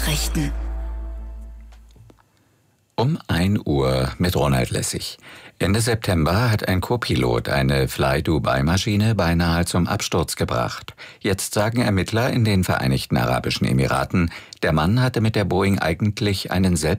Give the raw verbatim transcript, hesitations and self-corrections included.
Nachrichten. Um ein Uhr mit Ronald Lessig. Ende September hat ein Co-Pilot eine Fly-Dubai-Maschine beinahe zum Absturz gebracht. Jetzt sagen Ermittler in den Vereinigten Arabischen Emiraten, der Mann hatte mit der Boeing eigentlich einen selbst